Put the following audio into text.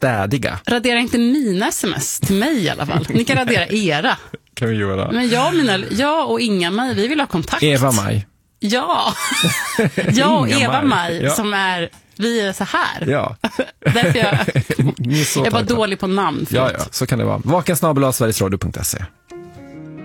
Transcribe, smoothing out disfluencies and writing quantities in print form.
städiga. Radera inte mina sms till mig i alla fall. Ni kan radera era. Kan vi göra. Men jag och Inga-Maj, vi vill ha kontakt. Eva-Maj. Ja. Jag och Inga-Maj. Eva-Maj, Ja. som är, vi är så här. Ja. Därför jag Ni är så är bara tajta. dålig på namn. Ja, så kan det vara. Vakensnabel.sverigesradio.se